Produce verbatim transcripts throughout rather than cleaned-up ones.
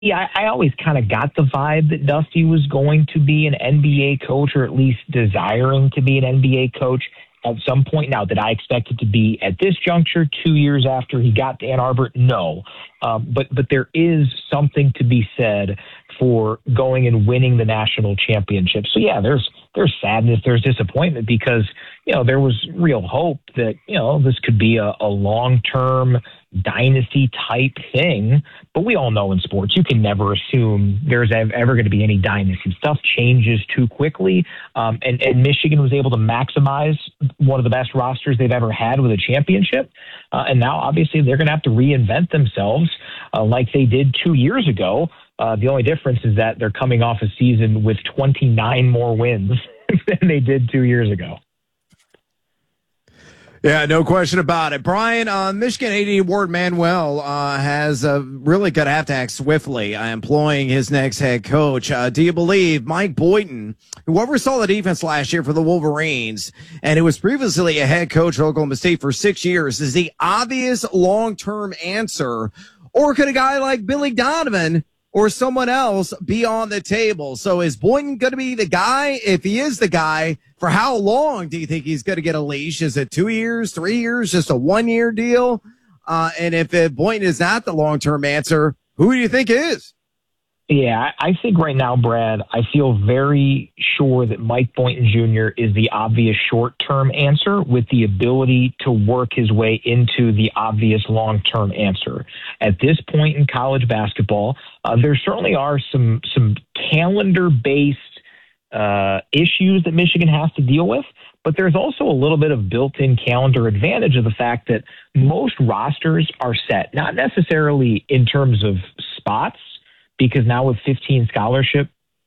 Yeah, I, I always kind of got the vibe that Dusty was going to be an N B A coach, or at least desiring to be an N B A coach at some point. Now, did I expect it to be at this juncture, two years after he got to Ann Arbor? No. Um, but but there is something to be said for going and winning the national championship. So yeah, there's there's sadness, there's disappointment, because you know there was real hope that you know this could be a, a long-term dynasty type thing. But we all know in sports you can never assume there's ever going to be any dynasty. Stuff changes too quickly, um, and and Michigan was able to maximize one of the best rosters they've ever had with a championship, uh, and now obviously they're going to have to reinvent themselves uh, like they did two years ago. Uh, the only difference is that they're coming off a season with twenty-nine more wins than they did two years ago. Yeah, no question about it. Brian, uh, Michigan A D Ward Manuel uh, has uh, really going to have to act swiftly uh, employing his next head coach. Uh, do you believe Mike Boynton, who oversaw the defense last year for the Wolverines, and who was previously a head coach at Oklahoma State for six years, is the obvious long-term answer? Or could a guy like Billy Donovan or someone else be on the table? So is Boynton going to be the guy? If he is the guy, for how long do you think he's going to get a leash? Is it two years, three years, just a one-year deal? Uh, and if, if Boynton is not the long-term answer, who do you think is? Yeah, I think right now, Brad, I feel very sure that Mike Boynton Junior is the obvious short-term answer with the ability to work his way into the obvious long-term answer. At this point in college basketball, uh, there certainly are some some calendar-based uh, issues that Michigan has to deal with, but there's also a little bit of built-in calendar advantage of the fact that most rosters are set, not necessarily in terms of spots, because now with fifteen scholarship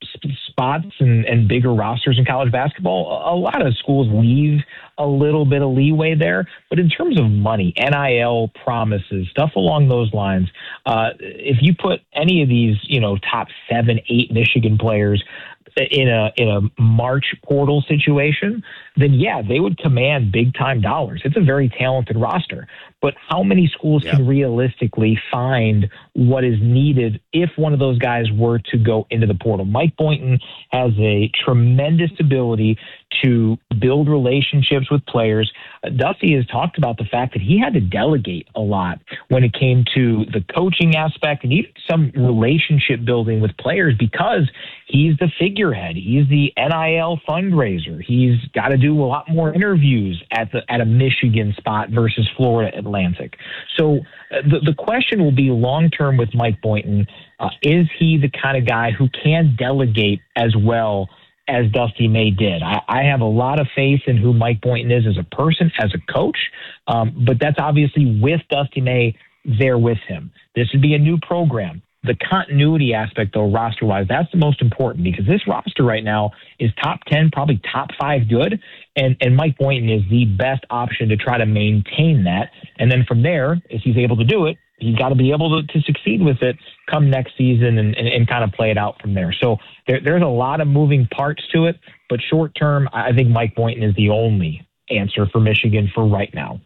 spots and, and bigger rosters in college basketball, a lot of schools leave a little bit of leeway there. But in terms of money, N I L promises, stuff along those lines, uh, if you put any of these, you know, top seven, eight Michigan players in a in a March portal situation, then yeah, they would command big time dollars. It's a very talented roster. But how many schools yeah. can realistically find what is needed if one of those guys were to go into the portal? Mike Boynton has a tremendous ability to build relationships with players. Uh, Dusty has talked about the fact that he had to delegate a lot when it came to the coaching aspect and even some relationship building with players, because he's the figurehead. He's the N I L fundraiser. He's got to do a lot more interviews at the at a Michigan spot versus Florida Atlantic. So uh, the, the question will be long-term with Mike Boynton. Uh, is he the kind of guy who can delegate as well as Dusty May did? I, I have a lot of faith in who Mike Boynton is as a person, as a coach, um, but that's obviously with Dusty May there with him. This would be a new program. The continuity aspect, though, roster-wise, that's the most important, because this roster right now is top ten, probably top five good, and, and Mike Boynton is the best option to try to maintain that. And then from there, if he's able to do it, he's got to be able to, to succeed with it come next season and, and, and kind of play it out from there. So there, there's a lot of moving parts to it, but short-term, I think Mike Boynton is the only answer for Michigan for right now.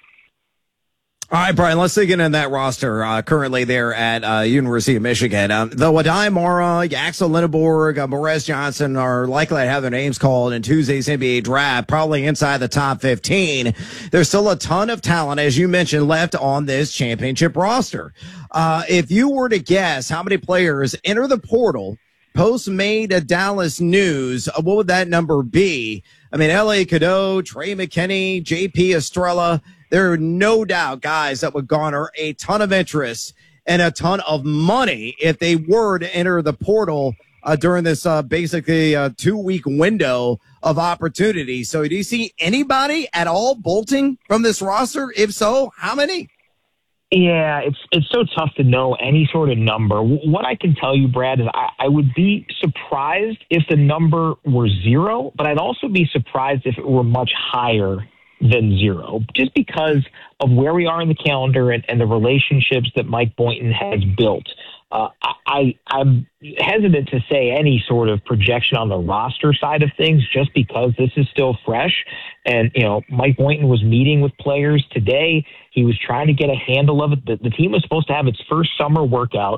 All right, Brian, let's dig into that roster uh, currently there at uh, University of Michigan. Um, the Wadai Mara, Axel Lindeborg, uh, Morez Johnson are likely to have their names called in Tuesday's N B A draft, probably inside the top fifteen. There's still a ton of talent, as you mentioned, left on this championship roster. Uh, if you were to guess how many players enter the portal post-made a Dallas news, uh, what would that number be? I mean, L A Cadeau, Trey McKinney, J P Estrella, there are no doubt guys that would garner a ton of interest and a ton of money if they were to enter the portal uh, during this uh, basically uh, two-week window of opportunity. So do you see anybody at all bolting from this roster? If so, how many? Yeah, it's it's so tough to know any sort of number. What I can tell you, Brad, is I, I would be surprised if the number were zero, but I'd also be surprised if it were much higher than zero, just because of where we are in the calendar and, and the relationships that Mike Boynton has built. Uh, I, I'm hesitant to say any sort of projection on the roster side of things, just because this is still fresh. And, you know, Mike Boynton was meeting with players today. He was trying to get a handle of it. The, the team was supposed to have its first summer workout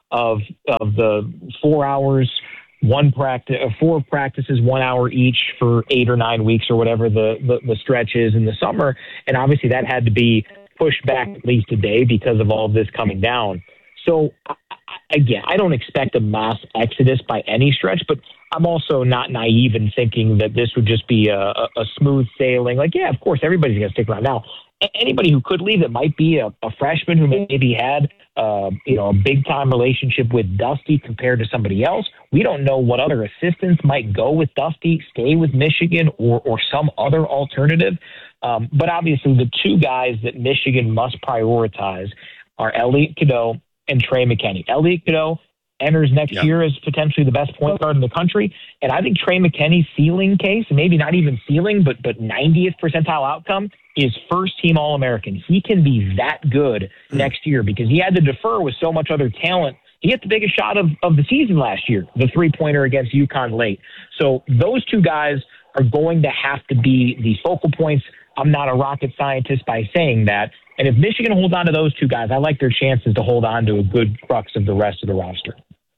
of of the four hours, one practice, four practices, one hour each for eight or nine weeks or whatever the, the, the stretch is in the summer. And obviously that had to be pushed back at least a day because of all of this coming down. So again, I don't expect a mass exodus by any stretch, but I'm also not naive in thinking that this would just be a, a, a smooth sailing. Like, yeah, of course, everybody's going to stick around. Now, anybody who could leave, it might be a, a freshman who maybe had, uh, you know, a big-time relationship with Dusty compared to somebody else. We don't know what other assistants might go with Dusty, stay with Michigan, or, or some other alternative. Um, but obviously, the two guys that Michigan must prioritize are Elliot Cadeau and Trey McKinney. Elliot Cadeau enters next yep. year as potentially the best point guard in the country. And I think Trey McKinney's ceiling case, maybe not even ceiling, but but ninetieth percentile outcome, is first team All-American. He can be that good mm. next year because he had to defer with so much other talent. He hit the biggest shot of, of the season last year, the three-pointer against UConn late. So those two guys are going to have to be the focal points. I'm not a rocket scientist by saying that. And if Michigan holds on to those two guys, I like their chances to hold on to a good crux of the rest of the roster.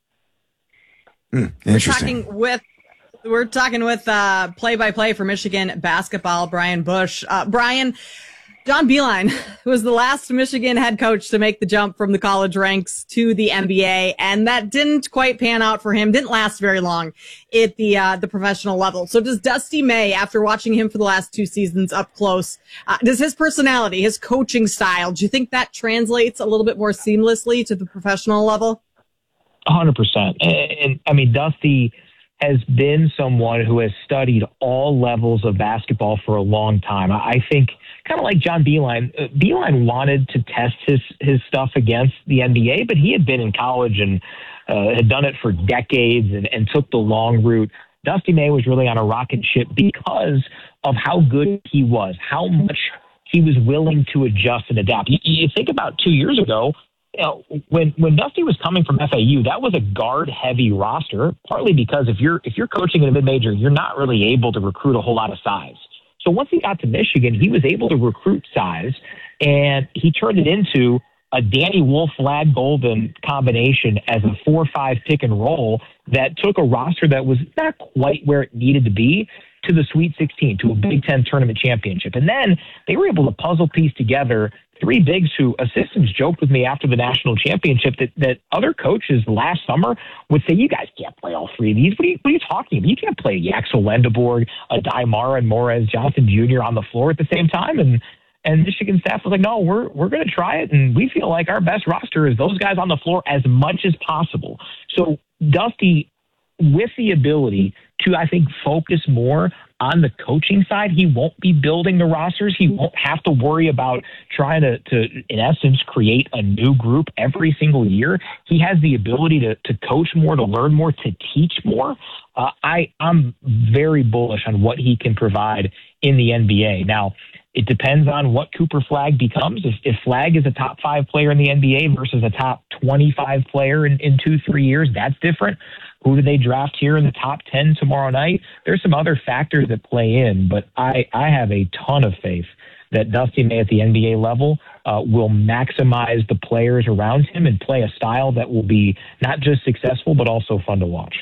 Mm, we're talking with we're talking with uh, play-by-play for Michigan basketball, Brian Bush. Uh, Brian, John Beilein was the last Michigan head coach to make the jump from the college ranks to the N B A, and that didn't quite pan out for him. Didn't last very long at the uh, the professional level. So does Dusty May, after watching him for the last two seasons up close, uh, does his personality, his coaching style, do you think that translates a little bit more seamlessly to the professional level? one hundred percent. And, and I mean, Dusty has been someone who has studied all levels of basketball for a long time. I think kind of like John Beilein, uh, Beilein wanted to test his, his stuff against the N B A, but he had been in college and uh, had done it for decades and, and took the long route. Dusty May was really on a rocket ship because of how good he was, how much he was willing to adjust and adapt. You, you think about two years ago, you know, when when Dusty was coming from F A U, that was a guard-heavy roster, partly because if you're if you're coaching in a mid-major, you're not really able to recruit a whole lot of size. So once he got to Michigan, he was able to recruit size, and he turned it into a Danny Wolf, Lad Golden combination as a four five pick and roll that took a roster that was not quite where it needed to be to the Sweet sixteen, to a Big Ten tournament championship. And then they were able to puzzle piece together three bigs who assistants joked with me after the national championship that, that other coaches last summer would say, you guys can't play all three of these. What are you, what are you talking about? You can't play Yaxel Lendeborg, Adai Mara, and Morez Johnson Junior on the floor at the same time. And and Michigan staff was like, no, we're we're going to try it. And we feel like our best roster is those guys on the floor as much as possible. So Dusty, with the ability to, I think, focus more on the coaching side, he won't be building the rosters. He won't have to worry about trying to, to in essence, create a new group every single year. He has the ability to, to coach more, to learn more, to teach more. Uh, I, I'm very bullish on what he can provide in the N B A. Now, it depends on what Cooper Flagg becomes. If, if Flagg is a top five player in the N B A versus a top twenty-five player in, in two, three years, that's different. Who do they draft here in the top ten tomorrow night? There's some other factors that play in, but I, I have a ton of faith that Dusty May at the N B A level uh, will maximize the players around him and play a style that will be not just successful, but also fun to watch.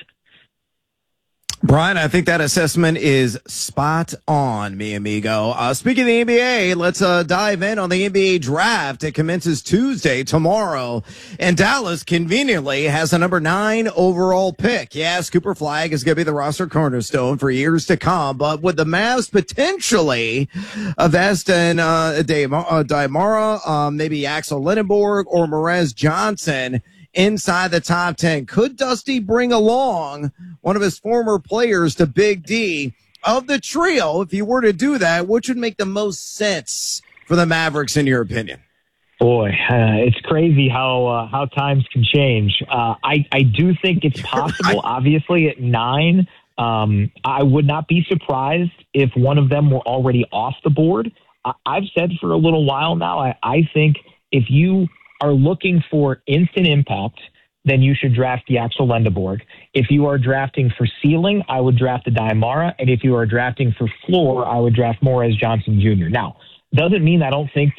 Brian, I think that assessment is spot on, mi amigo. Uh, speaking of the N B A, let's uh, dive in on the N B A draft. It commences Tuesday, tomorrow, and Dallas conveniently has a number nine overall pick. Yes, Cooper Flagg is going to be the roster cornerstone for years to come, but with the Mavs potentially of Eston uh, Daimara, um, maybe Axel Lindenborg or Morez Johnson inside the top ten. Could Dusty bring along one of his former players to Big D? Of the trio, if you were to do that, which would make the most sense for the Mavericks, in your opinion? Boy, uh, it's crazy how uh, how times can change. Uh, I, I do think it's possible, obviously, at nine. Um, I would not be surprised if one of them were already off the board. I, I've said for a little while now, I, I think if you are looking for instant impact, then you should draft Yaxel Lendeborg. If you are drafting for ceiling, I would draft Adai Mara. And if you are drafting for floor, I would draft Morez Johnson Junior Now, doesn't mean I don't think that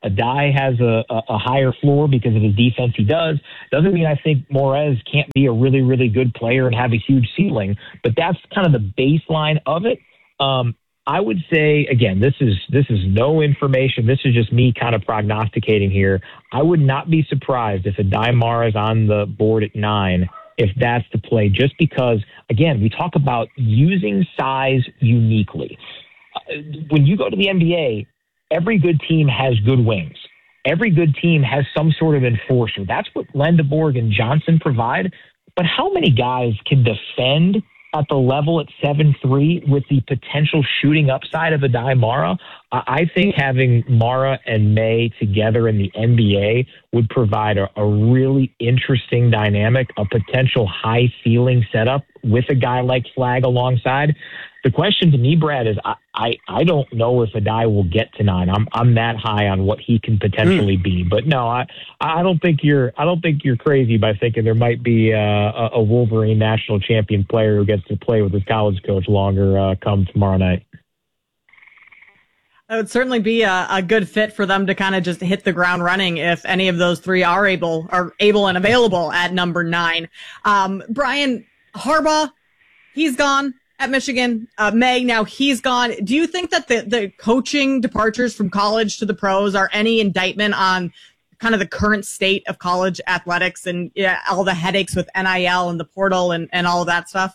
Adai has a, a, a higher floor because of his defense he does. Doesn't mean I think Morez can't be a really, really good player and have a huge ceiling, but that's kind of the baseline of it. Um, I would say, again, this is this is no information. This is just me kind of prognosticating here. I would not be surprised if Adai Mara is on the board at nine, if that's the play, just because, again, we talk about using size uniquely. Uh, when you go to the N B A, every good team has good wings. Every good team has some sort of enforcer. That's what Lendeborg and Johnson provide. But how many guys can defend at the level at seven three with the potential shooting upside of Adai Mara? I think having Mara and May together in the N B A would provide a, a really interesting dynamic, a potential high ceiling setup with a guy like Flagg alongside. The question to me, Brad, is I, I, I don't know if Adai will get to nine. I'm I'm that high on what he can potentially mm. be, but no, I I don't think you're I don't think you're crazy by thinking there might be a, a, a Wolverine national champion player who gets to play with his college coach longer uh, come tomorrow night. It would certainly be a, a good fit for them to kind of just hit the ground running if any of those three are able are able and available at number nine. Um, Brian Harbaugh, he's gone at Michigan. Uh, May, now he's gone. Do you think that the, the coaching departures from college to the pros are any indictment on kind of the current state of college athletics and yeah, all the headaches with N I L and the portal and, and all of that stuff?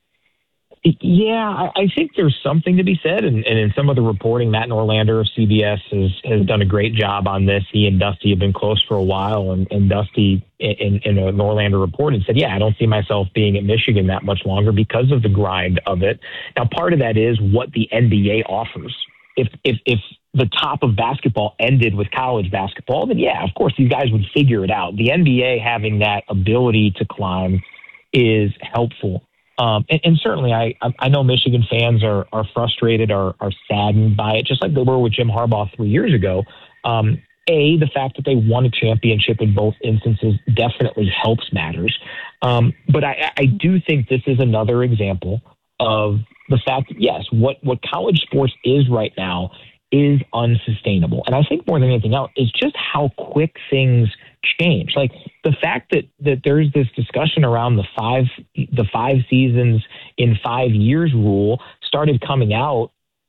Yeah, I, I think there's something to be said. And, and in some of the reporting, Matt Norlander of C B S has, has done a great job on this. He and Dusty have been close for a while. And, and Dusty in, in a Norlander report and said, yeah, I don't see myself being at Michigan that much longer because of the grind of it. Now, part of that is what the N B A offers. If, if, if the top of basketball ended with college basketball, then yeah, of course, these guys would figure it out. The N B A having that ability to climb is helpful. Um, and, and certainly, I I know Michigan fans are are frustrated, are are saddened by it, just like they were with Jim Harbaugh three years ago. Um, a, the fact that they won a championship in both instances definitely helps matters. Um, but I, I do think this is another example of the fact that, yes, what, what college sports is right now is unsustainable. And I think more than anything else is just how quick things change. Like the fact that, that there's this discussion around the five, the five seasons in five years rule started coming out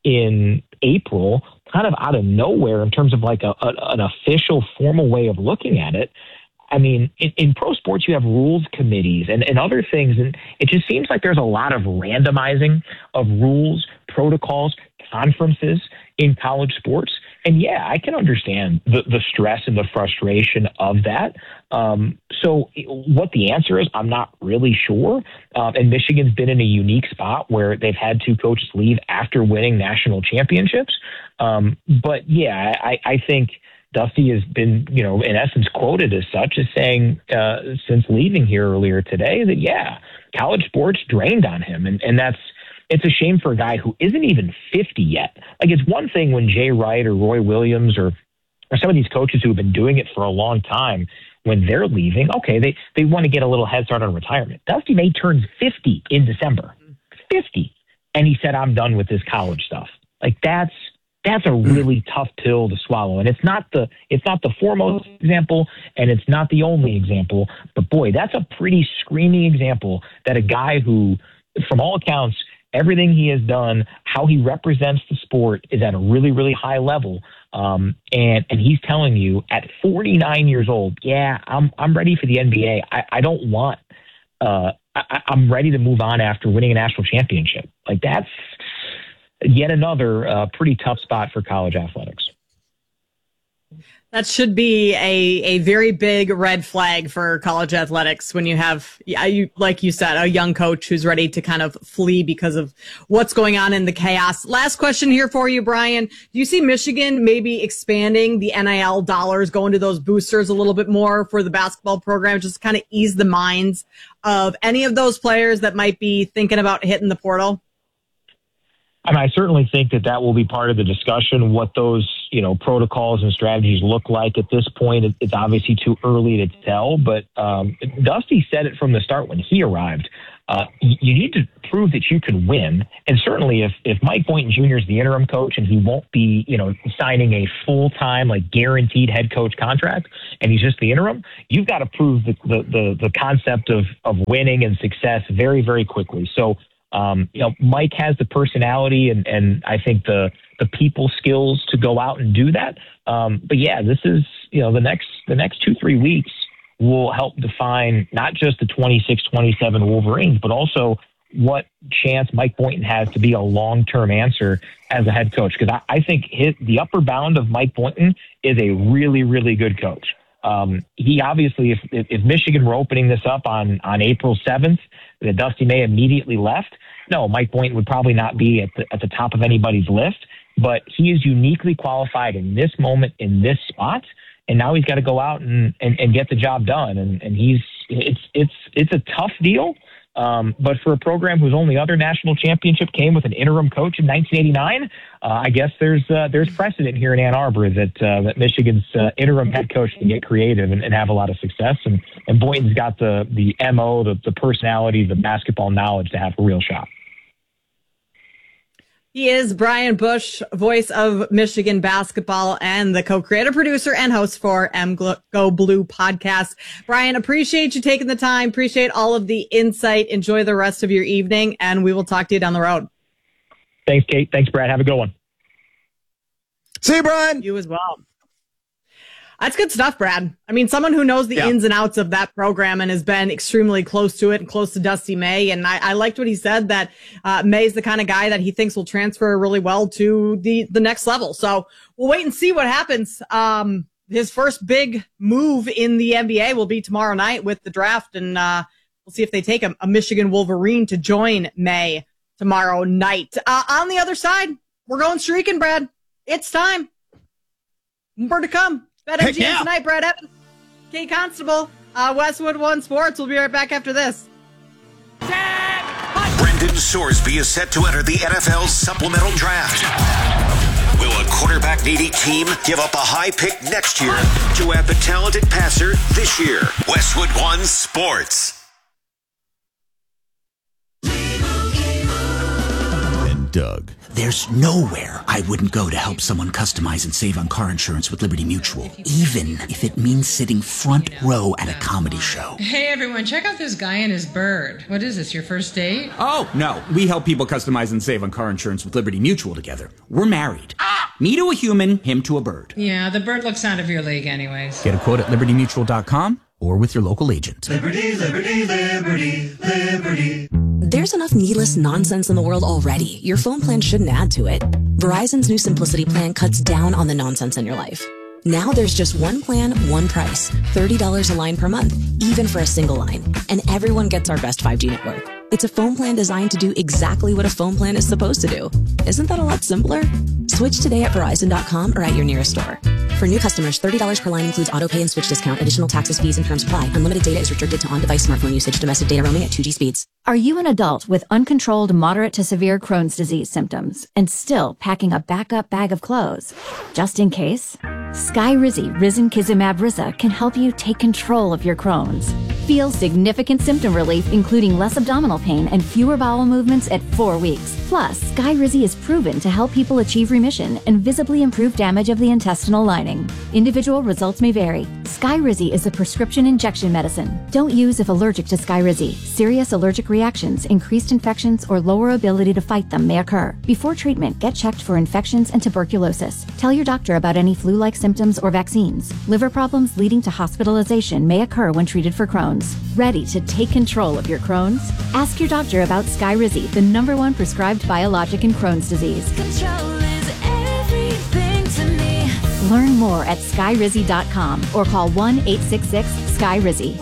in April, kind of out of nowhere in terms of like a, a an official formal way of looking at it. I mean, in, in pro sports, you have rules committees and, and other things. And it just seems like there's a lot of randomizing of rules, protocols, conferences in college sports. And yeah, I can understand the, the stress and the frustration of that. Um, so what the answer is, I'm not really sure. Uh, and Michigan's been in a unique spot where they've had two coaches leave after winning national championships. Um, but yeah, I, I think Dusty has been, you know, in essence quoted as such as saying uh, since leaving here earlier today that, yeah, college sports drained on him. And, and that's, it's a shame for a guy who isn't even fifty yet. Like, it's one thing when Jay Wright or Roy Williams or, or some of these coaches who have been doing it for a long time, when they're leaving, okay, they, they want to get a little head start on retirement. Dusty May turns fifty in December. fifty. And he said, I'm done with this college stuff. Like, that's that's a really tough pill to swallow. And it's not the it's not the foremost example, and it's not the only example. But boy, that's a pretty screaming example that a guy who, from all accounts, everything he has done, how he represents the sport is at a really, really high level. Um, and, and he's telling you at forty-nine years old, yeah, I'm, I'm ready for the N B A. I, I don't want, uh, I, I'm ready to move on after winning a national championship. Like, that's yet another uh, pretty tough spot for college athletics. That should be a, a very big red flag for college athletics when you have, yeah, you, like you said, a young coach who's ready to kind of flee because of what's going on in the chaos. Last question here for you, Brian. Do you see Michigan maybe expanding the N I L dollars, going to those boosters a little bit more for the basketball program, just kind of ease the minds of any of those players that might be thinking about hitting the portal? I mean, I certainly think that that will be part of the discussion, what those, you know, protocols and strategies look like. At this point, it's obviously too early to tell, but um, Dusty said it from the start when he arrived. uh, you, you need to prove that you can win. And certainly if, if Mike Boynton Junior is the interim coach and he won't be, you know, signing a full-time, like guaranteed head coach contract, and he's just the interim, you've got to prove the, the, the, the concept of, of winning and success very, very quickly. So, um, you know, Mike has the personality and, and I think the, the people skills to go out and do that. Um, but yeah, this is, you know, the next, the next two, three weeks will help define not just the twenty-six twenty-seven Wolverines, but also what chance Mike Boynton has to be a long-term answer as a head coach. Because I, I think his, the upper bound of Mike Boynton is a really, really good coach. Um, he obviously, if, if Michigan were opening this up on, on April seventh, that Dusty May immediately left, no, Mike Boynton would probably not be at the, at the top of anybody's list. But he is uniquely qualified in this moment, in this spot. And now he's got to go out and, and, and get the job done. And, and he's it's it's it's a tough deal. Um, but for a program whose only other national championship came with an interim coach in nineteen eighty-nine, uh, I guess there's uh, there's precedent here in Ann Arbor that uh, that Michigan's uh, interim head coach can get creative and, and have a lot of success. And and Boynton's got the the M O, the, the personality, the basketball knowledge to have a real shot. He is Brian Bush, voice of Michigan basketball and the co-creator, producer, and host for M Go Blue podcast. Brian, appreciate you taking the time. Appreciate all of the insight. Enjoy the rest of your evening, and we will talk to you down the road. Thanks, Kate. Thanks, Brad. Have a good one. See you, Brian. You as well. That's good stuff, Brad. I mean, someone who knows the yeah. ins and outs of that program and has been extremely close to it and close to Dusty May. And I, I liked what he said, that uh, May's the kind of guy that he thinks will transfer really well to the, the next level. So we'll wait and see what happens. Um, his first big move in the N B A will be tomorrow night with the draft. And uh, we'll see if they take a, a Michigan Wolverine to join May tomorrow night. Uh, on the other side, we're going streaking, Brad. It's time. More to come. BetMGM yeah. tonight, Brad Evans, Kate Constable, uh, Westwood One Sports. We'll be right back after this. Brendan Sorsby is set to enter the N F L supplemental draft. Will a quarterback-needy team give up a high pick next year to have the talented passer this year? Westwood One Sports. And Doug. There's nowhere I wouldn't go to help someone customize and save on car insurance with Liberty Mutual, even if it means sitting front row at a comedy show. Hey everyone, check out this guy and his bird. What is this, your first date? Oh, no. We help people customize and save on car insurance with Liberty Mutual together. We're married. Ah! Me to a human, him to a bird. Yeah, the bird looks out of your league anyways. Get a quote at liberty mutual dot com or with your local agent. Liberty, liberty, liberty, liberty. There's enough needless nonsense in the world already. Your phone plan shouldn't add to it. Verizon's new Simplicity plan cuts down on the nonsense in your life. Now there's just one plan, one price. thirty dollars a line per month, even for a single line. And everyone gets our best five G network. It's a phone plan designed to do exactly what a phone plan is supposed to do. Isn't that a lot simpler? Switch today at Verizon dot com or at your nearest store. For new customers, thirty dollars per line includes auto pay and switch discount. Additional taxes, fees, and terms apply. Unlimited data is restricted to on-device smartphone usage. Domestic data roaming at two G speeds. Are you an adult with uncontrolled moderate to severe Crohn's disease symptoms and still packing a backup bag of clothes? Just in case? Skyrizi Risankizumab Riza can help you take control of your Crohn's. Feel significant symptom relief, including less abdominal pain and fewer bowel movements at four weeks. Plus, Skyrizi is proven to help people achieve remission and visibly improve damage of the intestinal lining. Individual results may vary. Skyrizi is a prescription injection medicine. Don't use if allergic to Skyrizi. Serious allergic reactions, increased infections, or lower ability to fight them may occur. Before treatment, get checked for infections and tuberculosis. Tell your doctor about any flu-like symptoms or vaccines. Liver problems leading to hospitalization may occur when treated for Crohn's. Ready to take control of your Crohn's? Ask your doctor about Skyrizi, the number one prescribed biologic in Crohn's disease. Control is everything to me. Learn more at skyrizi dot com or call one eight six six Skyrizi.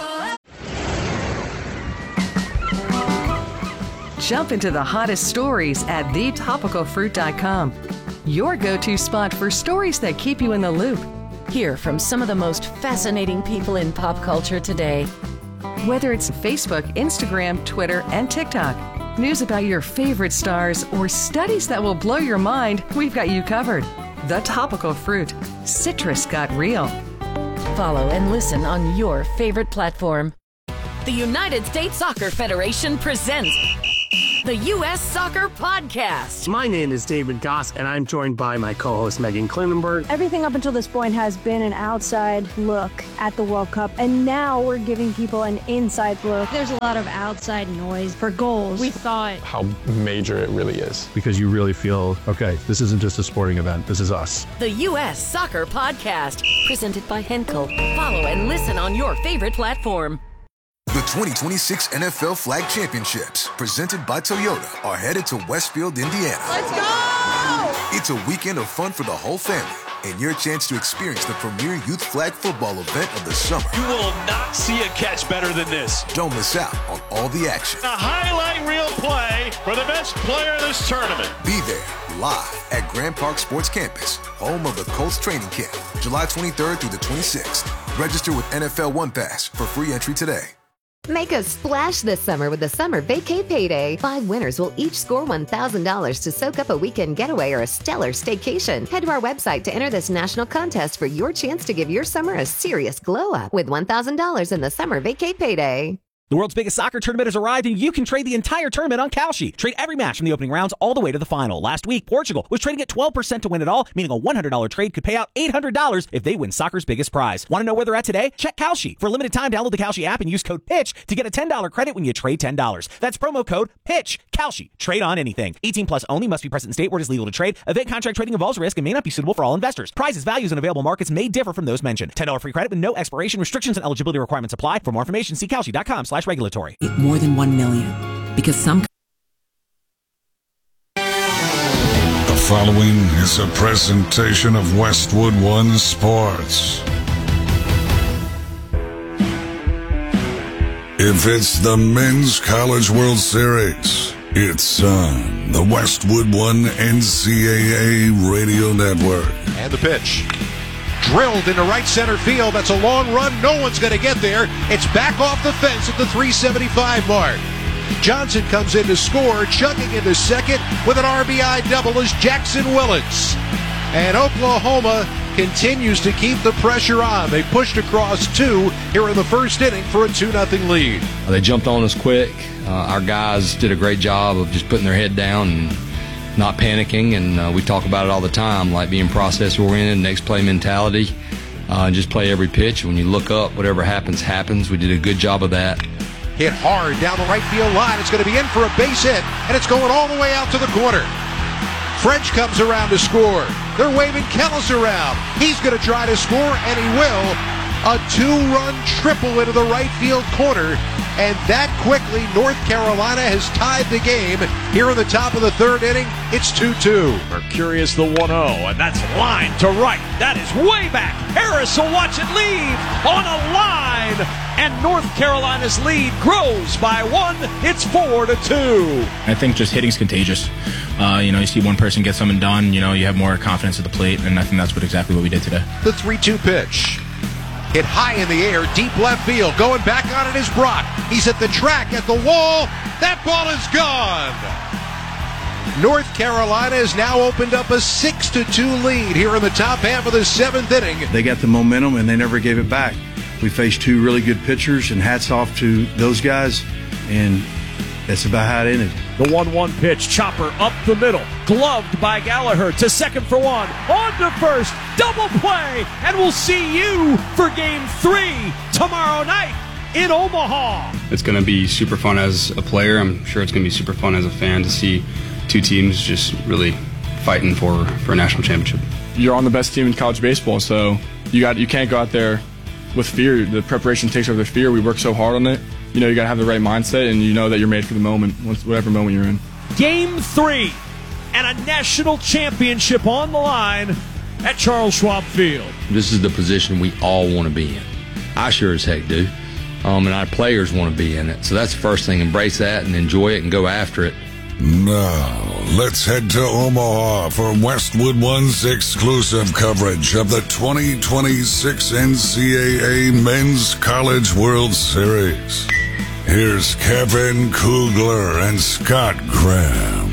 Jump into the hottest stories at the topical fruit dot com. Your go-to spot for stories that keep you in the loop. Hear from some of the most fascinating people in pop culture today. Whether it's Facebook, Instagram, Twitter, and TikTok, news about your favorite stars, or studies that will blow your mind, we've got you covered. The Topical Fruit. Citrus got real. Follow and listen on your favorite platform. The United States Soccer Federation presents the U S Soccer Podcast. My name is David Goss, and I'm joined by my co-host Megan Klinenberg. Everything up until this point has been an outside look at the World Cup, and now we're giving people an inside look. There's a lot of outside noise for goals. We thought how major it really is. Because you really feel, okay, this isn't just a sporting event, this is us. The U S Soccer Podcast, presented by Henkel. Follow and listen on your favorite platform. The twenty twenty-six N F L Flag Championships, presented by Toyota, are headed to Westfield, Indiana. Let's go! It's a weekend of fun for the whole family, and your chance to experience the premier youth flag football event of the summer. You will not see a catch better than this. Don't miss out on all the action. A highlight reel play for the best player of this tournament. Be there, live at Grand Park Sports Campus, home of the Colts training camp, July twenty-third through the twenty-sixth. Register with N F L One Pass for free entry today. Make a splash this summer with the Summer Vacay Payday. Five winners will each score one thousand dollars to soak up a weekend getaway or a stellar staycation. Head to our website to enter this national contest for your chance to give your summer a serious glow up with one thousand dollars in the Summer Vacay Payday. The world's biggest soccer tournament has arrived, and you can trade the entire tournament on Kalshi. Trade every match from the opening rounds all the way to the final. Last week, Portugal was trading at twelve percent to win it all, meaning a one hundred dollars trade could pay out eight hundred dollars if they win soccer's biggest prize. Want to know where they're at today? Check Kalshi. For a limited time, download the Kalshi app and use code PITCH to get a ten dollars credit when you trade ten dollars. That's promo code PITCH. Kalshi. Trade on anything. eighteen plus only. Must be present in state where it is legal to trade. Event contract trading involves risk and may not be suitable for all investors. Prizes, values, and available markets may differ from those mentioned. ten dollars free credit with no expiration. Restrictions and eligibility requirements apply. For more information, see Kalshi.com slash regulatory. More than one million, because some... The following is a presentation of Westwood One Sports. If it's the Men's College World Series, it's on the Westwood One N C double A Radio Network. And the pitch. Drilled into right center field. That's a long run. No one's going to get there. It's back off the fence at the three seventy-five mark. Johnson comes in to score, chugging into second with an R B I double is Jackson Willits. And Oklahoma continues to keep the pressure on. They pushed across two here in the first inning for a two nothing lead. They jumped on us quick. Uh, our guys did a great job of just putting their head down and not panicking, and uh, we talk about it all the time, like being process-oriented, next play mentality, uh, and just play every pitch. When you look up, whatever happens, happens. We did a good job of that. Hit hard down the right field line. It's going to be in for a base hit, and it's going all the way out to the corner. French comes around to score. They're waving Kellis around. He's going to try to score, and he will. A two-run triple into the right field corner, and that quickly North Carolina has tied the game. Here in the top of the third inning, it's two two. Mercurius the one oh, and that's line to right. That is way back. Harris will watch it leave on a line, and North Carolina's lead grows by one. It's four to two. I think just hitting's contagious. Uh, you know, you see one person get something done, you know, you have more confidence at the plate, and I think that's what exactly what we did today. The three two pitch. Hit high in the air, deep left field. Going back on it is Brock. He's at the track, at the wall. That ball is gone. North Carolina has now opened up a six to two lead here in the top half of the seventh inning. They got the momentum, and they never gave it back. We faced two really good pitchers, and hats off to those guys, and that's about how it ended. The one one pitch, chopper up the middle, gloved by Gallagher to second for one, on to first, double play, and we'll see you for game three tomorrow night in Omaha. It's going to be super fun as a player. I'm sure it's going to be super fun as a fan to see two teams just really fighting for, for a national championship. You're on the best team in college baseball, so you got you can't go out there with fear. The preparation takes over the fear. We work so hard on it. You know, you got to have the right mindset, and you know that you're made for the moment, whatever moment you're in. Game three, and a national championship on the line at Charles Schwab Field. This is the position we all want to be in. I sure as heck do. Um, and our players want to be in it. So that's the first thing. Embrace that and enjoy it and go after it. Now, let's head to Omaha for Westwood One's exclusive coverage of the twenty twenty-six N C double A Men's College World Series. Here's Kevin Kugler and Scott Graham.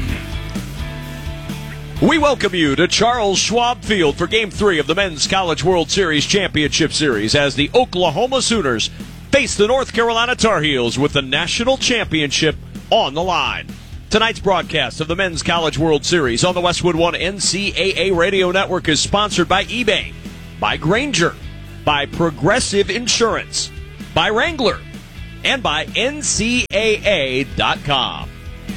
We welcome you to Charles Schwab Field for Game three of the Men's College World Series Championship Series as the Oklahoma Sooners face the North Carolina Tar Heels with the national championship on the line. Tonight's broadcast of the Men's College World Series on the Westwood One N C A A Radio Network is sponsored by eBay, by Grainger, by Progressive Insurance, by Wrangler, and by N C A A dot com.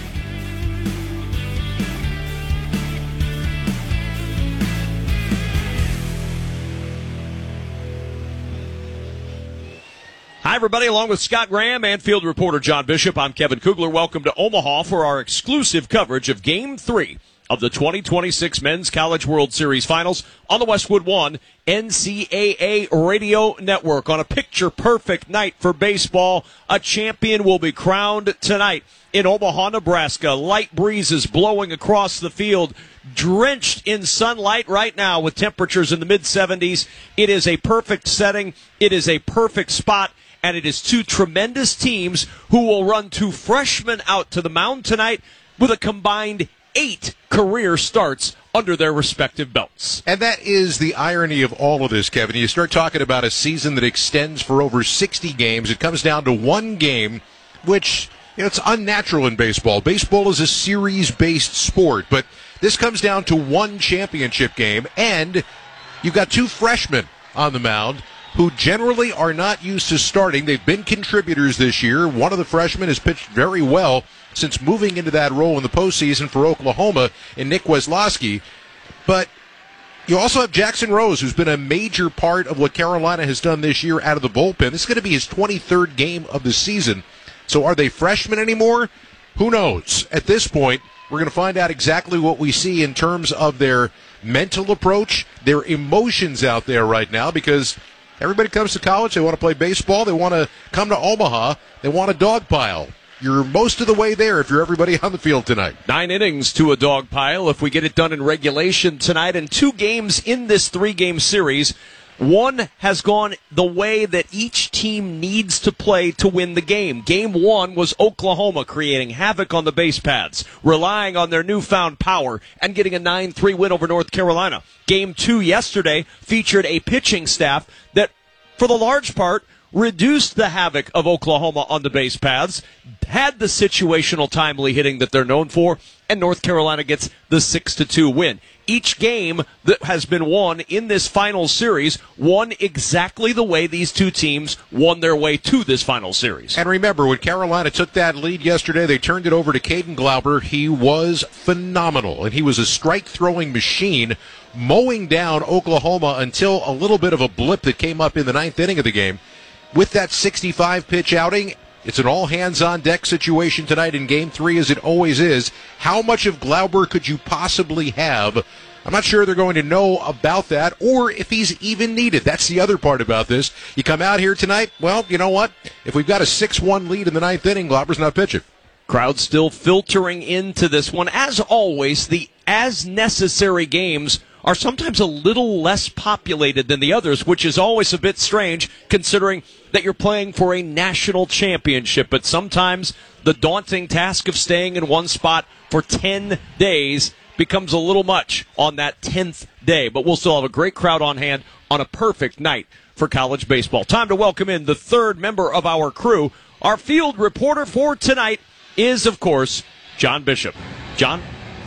Hi, everybody. Along with Scott Graham and field reporter John Bishop, I'm Kevin Kugler. Welcome to Omaha for our exclusive coverage of Game three of the twenty twenty-six Men's College World Series Finals on the Westwood One N C A A Radio Network. On a picture-perfect night for baseball, a champion will be crowned tonight in Omaha, Nebraska. Light breezes blowing across the field, drenched in sunlight right now with temperatures in the mid seventies. It is a perfect setting. It is a perfect spot. And it is two tremendous teams who will run two freshmen out to the mound tonight with a combined eight career starts under their respective belts. And that is the irony of all of this, Kevin. You start talking about a season that extends for over sixty games. It comes down to one game, which, you know, it's unnatural in baseball. Baseball is a series-based sport, but this comes down to one championship game, and you've got two freshmen on the mound who generally are not used to starting. They've been contributors this year. One of the freshmen has pitched very well since moving into that role in the postseason for Oklahoma in Nick Weslowski. But you also have Jackson Rose, who's been a major part of what Carolina has done this year out of the bullpen. This is going to be his twenty-third game of the season. So are they freshmen anymore? Who knows? At this point, we're going to find out exactly what we see in terms of their mental approach, their emotions out there right now, because everybody comes to college, they want to play baseball, they want to come to Omaha, they want a dog pile. You're most of the way there if you're everybody on the field tonight. Nine innings to a dog pile if we get it done in regulation tonight, and two games in this three-game series. One has gone the way that each team needs to play to win the game. Game one was Oklahoma creating havoc on the base paths, relying on their newfound power, and getting a nine three win over North Carolina. Game two yesterday featured a pitching staff that, for the large part, reduced the havoc of Oklahoma on the base paths, had the situational timely hitting that they're known for, and North Carolina gets the six to two win. Each game that has been won in this final series won exactly the way these two teams won their way to this final series. And remember, when Carolina took that lead yesterday, they turned it over to Caden Glauber. He was phenomenal, and he was a strike-throwing machine, mowing down Oklahoma until a little bit of a blip that came up in the ninth inning of the game. With that sixty-five pitch outing, it's an all-hands-on-deck situation tonight in Game three, as it always is. How much of Glauber could you possibly have? I'm not sure they're going to know about that, or if he's even needed. That's the other part about this. You come out here tonight, well, you know what? If we've got a six one lead in the ninth inning, Glauber's not pitching. Crowd still filtering into this one. As always, the as-necessary games are sometimes a little less populated than the others, which is always a bit strange considering that you're playing for a national championship. But sometimes the daunting task of staying in one spot for ten days becomes a little much on that tenth day. But we'll still have a great crowd on hand on a perfect night for college baseball. Time to welcome in the third member of our crew. Our field reporter for tonight is, of course, John Bishop. John?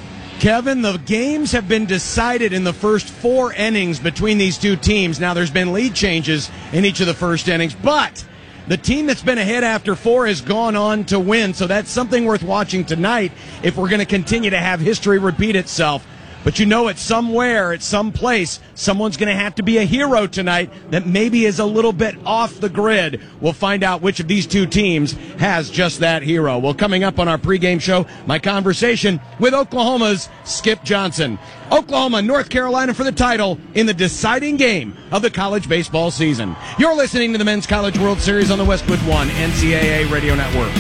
Kevin, the games have been decided in the first four innings between these two teams. Now, there's been lead changes in each of the first innings, but the team that's been ahead after four has gone on to win, so that's something worth watching tonight if we're going to continue to have history repeat itself. But you know, at somewhere, at some place, someone's going to have to be a hero tonight that maybe is a little bit off the grid. We'll find out which of these two teams has just that hero. Well, coming up on our pregame show, my conversation with Oklahoma's Skip Johnson. Oklahoma, North Carolina for the title in the deciding game of the college baseball season. You're listening to the Men's College World Series on the Westwood One N C A A Radio Network.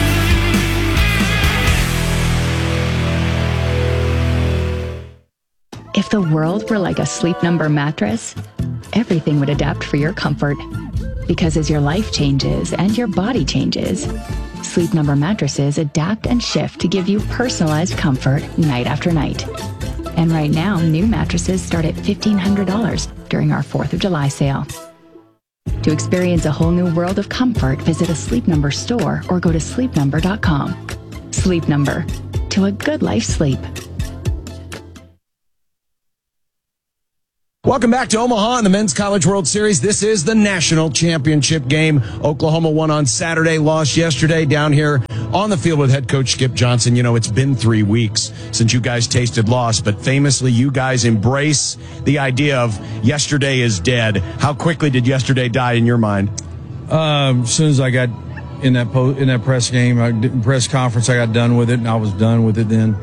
If the world were like a Sleep Number mattress, everything would adapt for your comfort. Because as your life changes and your body changes, Sleep Number mattresses adapt and shift to give you personalized comfort night after night. And right now, new mattresses start at fifteen hundred dollars during our fourth of July sale. To experience a whole new world of comfort, visit a Sleep Number store or go to sleep number dot com. Sleep Number. To a good life sleep. Welcome back to Omaha in the Men's College World Series. This is the national championship game. Oklahoma won on Saturday, lost yesterday down here on the field with head coach Skip Johnson. You know, it's been three weeks since you guys tasted loss, but famously you guys embrace the idea of yesterday is dead. How quickly did yesterday die in your mind? Um, as soon as I got in that po- in that press game, I, press conference, I got done with it, and I was done with it then.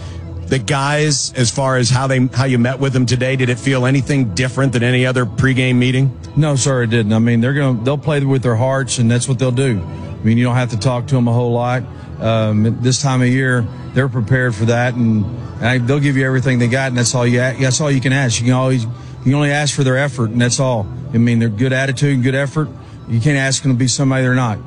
The guys, as far as how they how you met with them today, did it feel anything different than any other pregame meeting? No, sir, it didn't. I mean, they're gonna they'll play with their hearts, and that's what they'll do. I mean, you don't have to talk to them a whole lot. Um, this time of year, they're prepared for that, and, and they'll give you everything they got, and that's all you that's all you can ask. You can always you can only ask for their effort, and that's all. I mean, their good attitude and good effort. You can't ask them to be somebody they're not.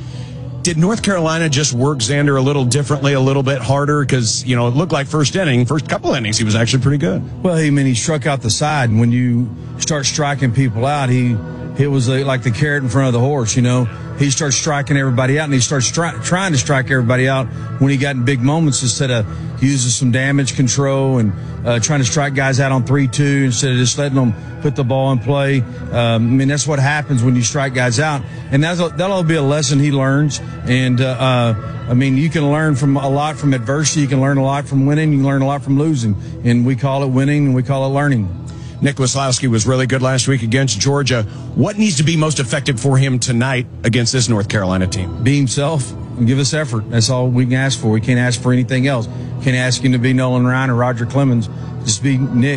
Did North Carolina just work Xander a little differently, a little bit harder? Because, you know, it looked like first inning, first couple innings, he was actually pretty good. Well, I mean, he struck out the side, and when you start striking people out, he it was like the carrot in front of the horse, you know. He starts striking everybody out, and he starts stri- trying to strike everybody out when he got in big moments instead of using some damage control and uh, trying to strike guys out on three two instead of just letting them put the ball in play. Um, I mean, that's what happens when you strike guys out, and that's, that'll be a lesson he learns. And, uh, uh, I mean, you can learn from a lot from adversity. You can learn a lot from winning. You can learn a lot from losing, and we call it winning, and we call it learning. Nick Weslowski was really good last week against Georgia. What needs to be most effective for him tonight against this North Carolina team? Be himself and give us effort. That's all we can ask for. We can't ask for anything else. Can't ask him to be Nolan Ryan or Roger Clemens. Just be Nick.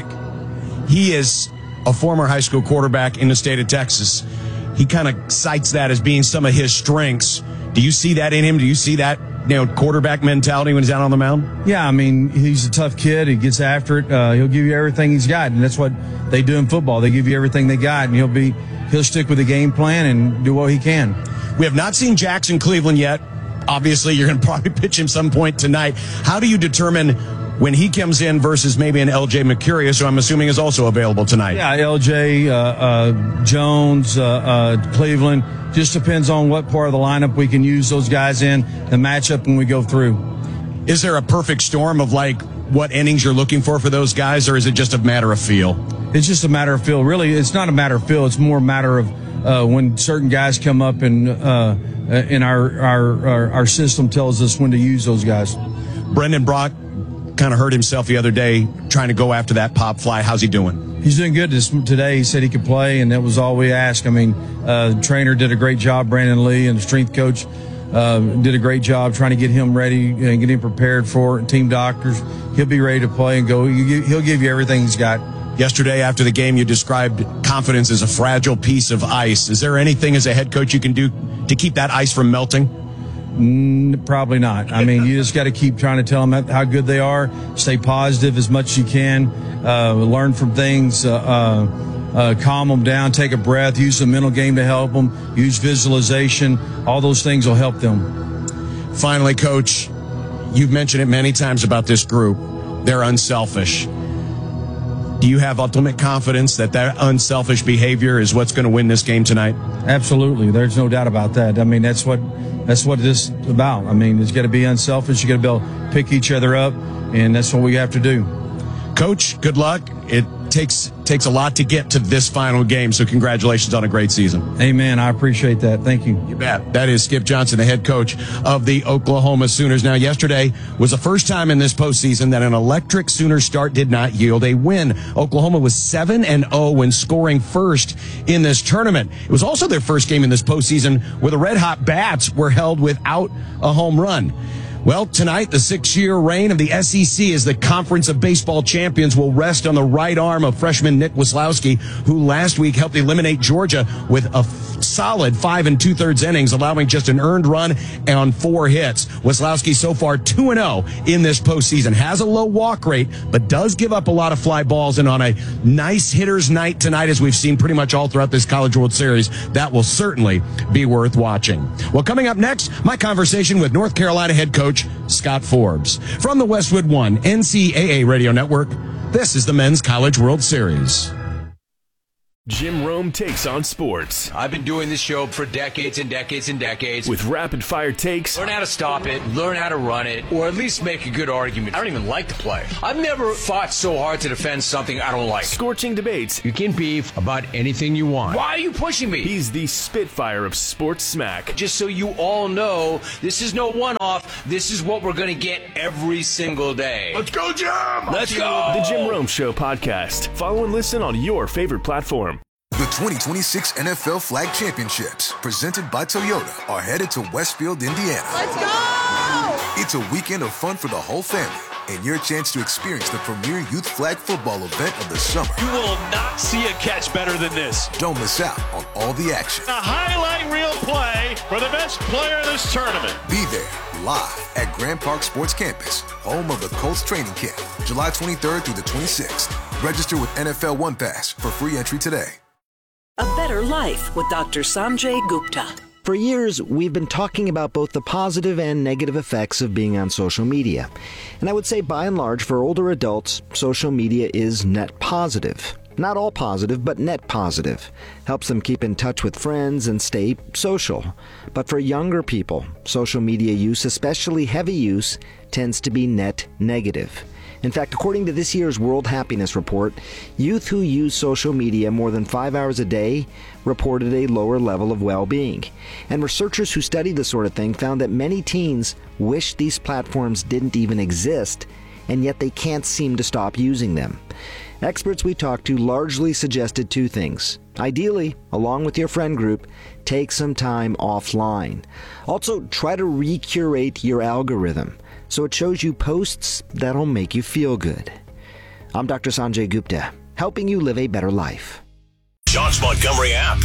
He is a former high school quarterback in the state of Texas. He kind of cites that as being some of his strengths. Do you see that in him? Do you see that, you know, quarterback mentality when he's out on the mound? Yeah, I mean, he's a tough kid. He gets after it. Uh, he'll give you everything he's got, and that's what they do in football. They give you everything they got, and he'll be he'll stick with the game plan and do what he can. We have not seen Jackson Cleveland yet. Obviously, you're going to probably pitch him some point tonight. How do you determine when he comes in versus maybe an L J Mercurius, who I'm assuming is also available tonight? Yeah, L J, uh, uh, Jones, uh, uh, Cleveland. Just depends on what part of the lineup we can use those guys in, the matchup when we go through. Is there a perfect storm of, like, what innings you're looking for for those guys, or is it just a matter of feel? It's just a matter of feel. Really, it's not a matter of feel. It's more a matter of uh, when certain guys come up and uh, in our, our, our, our system tells us when to use those guys. Brendan Brock kind of hurt himself the other day trying to go after that pop fly. How's he doing? He's doing good this, today. He said he could play, and that was all we asked. I mean, uh, the trainer did a great job, Brandon Lee, and the strength coach uh, did a great job trying to get him ready and get him prepared for it. Team doctors. He'll be ready to play and go. He'll give you everything he's got. Yesterday, after the game, you described confidence as a fragile piece of ice. Is there anything as a head coach you can do to keep that ice from melting? Mm, probably not. I mean, you just got to keep trying to tell them how good they are. Stay positive as much as you can. Uh, learn from things. Uh, uh, uh, calm them down. Take a breath. Use the mental game to help them. Use visualization. All those things will help them. Finally, Coach, you've mentioned it many times about this group. They're unselfish. Do you have ultimate confidence that that unselfish behavior is what's going to win this game tonight? Absolutely. There's no doubt about that. I mean, that's what that's what this is about. I mean, it's got to be unselfish. You got to be able to pick each other up, and that's what we have to do. Coach, good luck. It takes takes a lot to get to this final game, so congratulations on a great season. Amen. I appreciate that. Thank you. You bet. That is Skip Johnson, the head coach of the Oklahoma Sooners. Now, yesterday was the first time in this postseason that an electric Sooner start did not yield a win. Oklahoma was seven and oh when scoring first in this tournament. It was also their first game in this postseason where the Red Hot Bats were held without a home run. Well, tonight, the six-year reign of the S E C as the Conference of Baseball Champions will rest on the right arm of freshman Nick Weslowski, who last week helped eliminate Georgia with a solid five and two-thirds innings, allowing just an earned run on four hits. Weslowski so far two and oh in this postseason. Has a low walk rate, but does give up a lot of fly balls, and on a nice hitter's night tonight, as we've seen pretty much all throughout this College World Series, that will certainly be worth watching. Well, coming up next, my conversation with North Carolina head coach Scott Forbes. From the Westwood One N C double A Radio Network, this is the Men's College World Series. Jim Rome takes on sports. I've been doing this show for decades and decades and decades. With rapid-fire takes. Learn how to stop it, learn how to run it, or at least make a good argument. I don't even like the play. I've never fought so hard to defend something I don't like. Scorching debates. You can beef about anything you want. Why are you pushing me? He's the Spitfire of sports smack. Just so you all know, this is no one-off. This is what we're going to get every single day. Let's go, Jim! Let's go! The Jim Rome Show podcast. Follow and listen on your favorite platform. The twenty twenty-six N F L Flag Championships, presented by Toyota, are headed to Westfield, Indiana. Let's go! It's a weekend of fun for the whole family, and your chance to experience the premier youth flag football event of the summer. You will not see a catch better than this. Don't miss out on all the action. A highlight reel play for the best player in this tournament. Be there, live at Grand Park Sports Campus, home of the Colts training camp, July twenty-third through the twenty-sixth. Register with N F L One Pass for free entry today. A Better Life with Doctor Sanjay Gupta. For years, we've been talking about both the positive and negative effects of being on social media. And I would say, by and large, for older adults, social media is net positive. Not all positive, but net positive. Helps them keep in touch with friends and stay social. But for younger people, social media use, especially heavy use, tends to be net negative. In fact, according to this year's World Happiness Report, youth who use social media more than five hours a day reported a lower level of well-being. And researchers who study this sort of thing found that many teens wish these platforms didn't even exist, and yet they can't seem to stop using them. Experts we talked to largely suggested two things. Ideally, along with your friend group, take some time offline. Also, try to recurate your algorithm so it shows you posts that'll make you feel good. I'm Doctor Sanjay Gupta, helping you live a better life. Josh Montgomery app.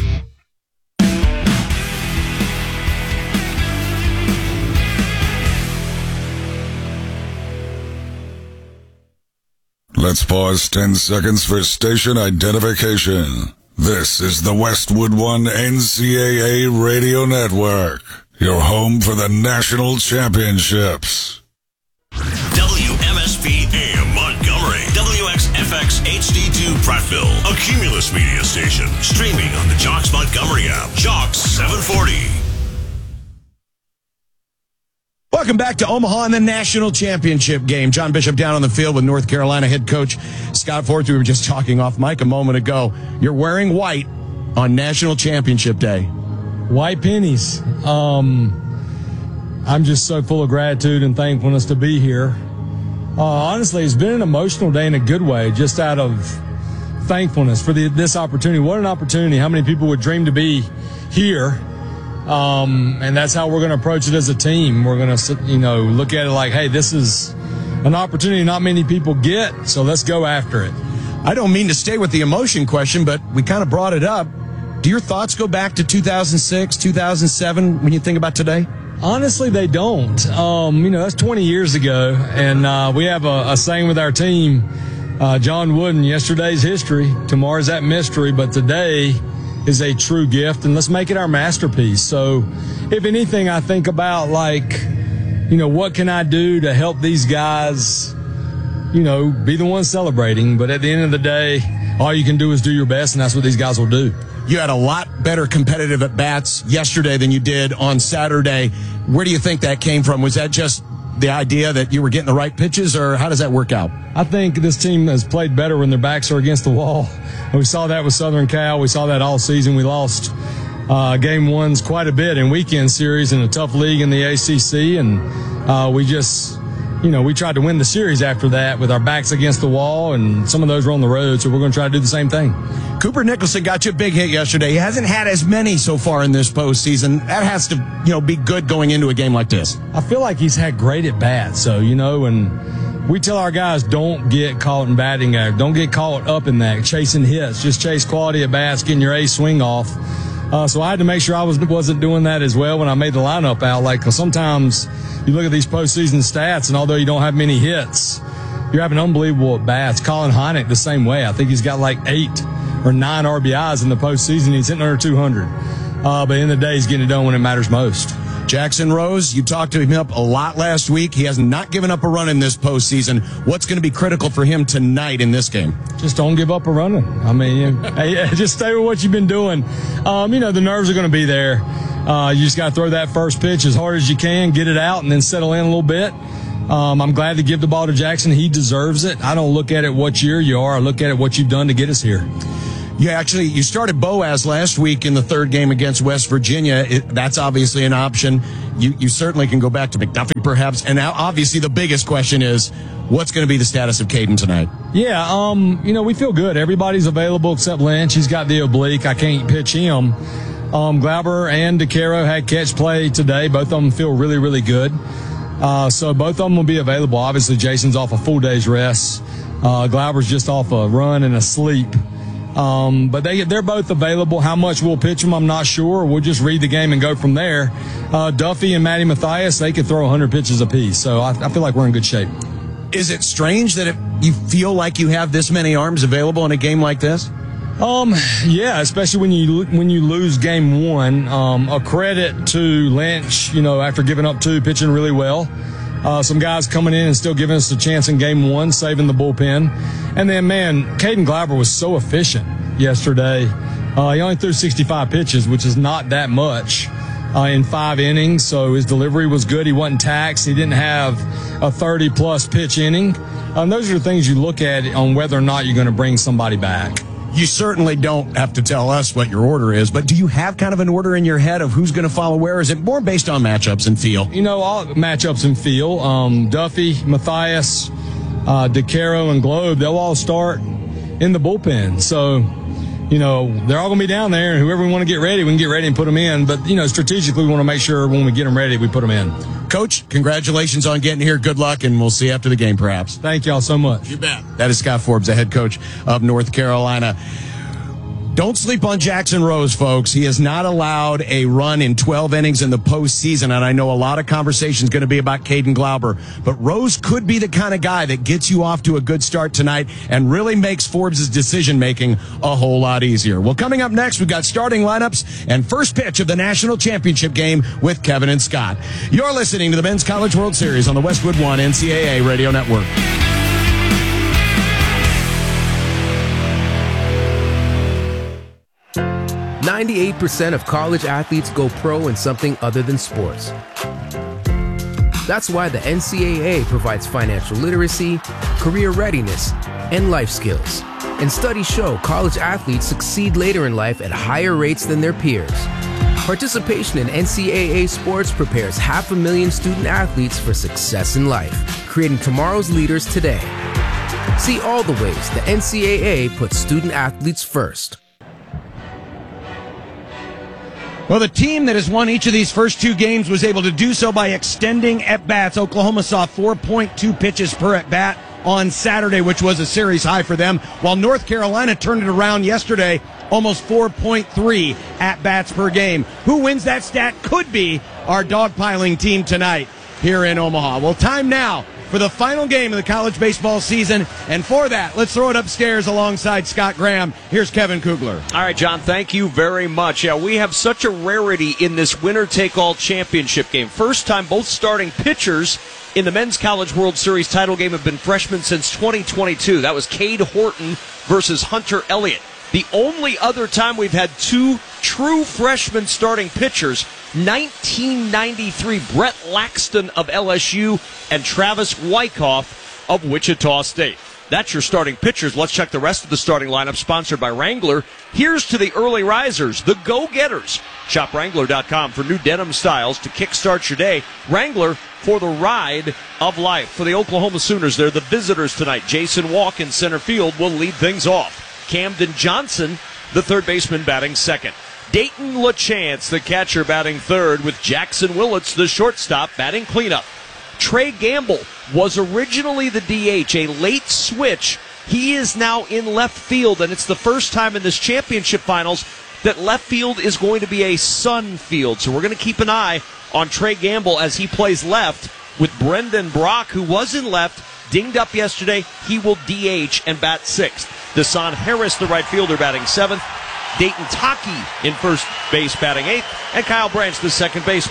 Let's pause ten seconds for station identification. This is the Westwood One N C A A Radio Network, your home for the national championships. W M S P A M Montgomery, W X F X H D two Prattville, a Cumulus media station, streaming on the Jocks Montgomery app, Jocks seven forty. Welcome back to Omaha and the national championship game. John Bishop down on the field with North Carolina head coach Scott Ford. We were just talking off mic a moment ago. You're wearing white on national championship day. White pennies. Um, I'm just so full of gratitude and thankfulness to be here. Uh, honestly, it's been an emotional day in a good way, just out of thankfulness for the, this opportunity. What an opportunity. How many people would dream to be here? Um, and that's how we're going to approach it as a team. We're going to, you know, look at it like, hey, this is an opportunity not many people get, so let's go after it. I don't mean to stay with the emotion question, but we kind of brought it up. Do your thoughts go back to two thousand six, two thousand seven when you think about today? Honestly, they don't. Um, you know, that's twenty years ago, and uh, we have a, a saying with our team, uh, John Wooden, yesterday's history, tomorrow's that mystery, but today is a true gift, and let's make it our masterpiece. So if anything, I think about, like, you know, what can I do to help these guys, you know, be the ones celebrating, but at the end of the day, all you can do is do your best, and that's what these guys will do. You had a lot better competitive at-bats yesterday than you did on Saturday. Where do you think that came from? Was that just the idea that you were getting the right pitches, or how does that work out? I think this team has played better when their backs are against the wall. We saw that with Southern Cal. We saw that all season. We lost uh, game ones quite a bit in weekend series in a tough league in the A C C, and uh, we just, you know, we tried to win the series after that with our backs against the wall, and some of those were on the road, so we're going to try to do the same thing. Cooper Nicholson got you a big hit yesterday. He hasn't had as many so far in this postseason. That has to, you know, be good going into a game like this. I feel like he's had great at bats, so, you know, and we tell our guys, don't get caught in batting average. Don't get caught up in that, chasing hits. Just chase quality at bats, getting your A swing off. Uh, so I had to make sure I was, wasn't doing that as well when I made the lineup out. Like, cause sometimes you look at these postseason stats, and although you don't have many hits, you're having unbelievable at bats. Colin Hynek the same way. I think he's got like eight or nine R B Is in the postseason. He's hitting under two hundred. Uh, but in the day, he's getting it done when it matters most. Jackson Rose, you talked to him up a lot last week. He has not given up a run in this postseason. What's going to be critical for him tonight in this game? Just don't give up a running. I mean, hey, just stay with what you've been doing. Um, you know, the nerves are going to be there. Uh, you just got to throw that first pitch as hard as you can, get it out, and then settle in a little bit. Um, I'm glad to give the ball to Jackson. He deserves it. I don't look at it what year you are. I look at it what you've done to get us here. You actually, you started Boaz last week in the third game against West Virginia. It, that's obviously an option. You you certainly can go back to McDuffie perhaps. And now obviously the biggest question is, what's going to be the status of Caden tonight? Yeah, um, you know, we feel good. Everybody's available except Lynch. He's got the oblique. I can't pitch him. Um, Glauber and DeCaro had catch play today. Both of them feel really, really good. Uh, so both of them will be available. Obviously, Jason's off a full day's rest. Uh, Glauber's just off a run and a sleep. Um, but they, they're both available. How much we'll pitch them, I'm not sure. We'll just read the game and go from there. Uh, Duffy and Matty Mathias, they could throw one hundred pitches apiece. So I, I feel like we're in good shape. Is it strange that it, you feel like you have this many arms available in a game like this? Um, yeah, especially when you when you lose game one. Um, a credit to Lynch, you know, after giving up two, pitching really well. Uh, some guys coming in and still giving us a chance in game one, saving the bullpen. And then, man, Caden Glauber was so efficient yesterday. Uh, he only threw sixty-five pitches, which is not that much uh, in five innings. So his delivery was good. He wasn't taxed. He didn't have a thirty-plus pitch inning. Um, those are the things you look at on whether or not you're going to bring somebody back. You certainly don't have to tell us what your order is, but do you have kind of an order in your head of who's going to follow where? Is it more based on matchups and feel? You know, all matchups and feel. Um, Duffy, Mathias, uh, DeCaro, and Globe, they'll all start in the bullpen. So, you know, they're all going to be down there, and whoever we want to get ready, we can get ready and put them in. But, you know, strategically, we want to make sure when we get them ready, we put them in. Coach, congratulations on getting here. Good luck, and we'll see you after the game, perhaps. Thank y'all so much. You bet. That is Scott Forbes, the head coach of North Carolina. Don't sleep on Jackson Rose, folks. He has not allowed a run in twelve innings in the postseason, and I know a lot of conversation is going to be about Caden Glauber, but Rose could be the kind of guy that gets you off to a good start tonight and really makes Forbes' decision-making a whole lot easier. Well, coming up next, we've got starting lineups and first pitch of the national championship game with Kevin and Scott. You're listening to the Men's College World Series on the Westwood One N C double A Radio Network. ninety-eight percent of college athletes go pro in something other than sports. That's why the N C double A provides financial literacy, career readiness, and life skills. And studies show college athletes succeed later in life at higher rates than their peers. Participation in N C double A sports prepares half a million student athletes for success in life, creating tomorrow's leaders today. See all the ways the N C double A puts student athletes first. Well, the team that has won each of these first two games was able to do so by extending at-bats. Oklahoma saw four point two pitches per at-bat on Saturday, which was a series high for them, while North Carolina turned it around yesterday, almost four point three at-bats per game. Who wins that stat could be our dogpiling team tonight here in Omaha. Well, time now for the final game of the college baseball season. And for that, let's throw it upstairs alongside Scott Graham. Here's Kevin Kugler. All right, John, thank you very much. Yeah, we have such a rarity in this winner-take-all championship game. First time both starting pitchers in the Men's College World Series title game have been freshmen since twenty twenty-two. That was Cade Horton versus Hunter Elliott. The only other time we've had two true freshman starting pitchers, nineteen ninety-three, Brett Laxton of L S U and Travis Wyckoff of Wichita State. That's your starting pitchers. Let's check the rest of the starting lineup, sponsored by Wrangler. Here's to the early risers, the go-getters. Shop Wrangler dot com for new denim styles to kickstart your day. Wrangler for the ride of life. For the Oklahoma Sooners, they're the visitors tonight. Jason Walk in center field will lead things off. Camden Johnson, the third baseman, batting second. Dayton LaChance, the catcher, batting third, with Jackson Willits, the shortstop, batting cleanup. Trey Gamble was originally the D H, a late switch. He is now in left field, and it's the first time in this championship finals that left field is going to be a sun field. So we're going to keep an eye on Trey Gamble as he plays left with Brendan Brock, who was in left, dinged up yesterday. He will D H and bat sixth. Desan Harris, the right fielder, batting seventh. Dayton Taki in first base, batting eighth. And Kyle Branch, the second baseman,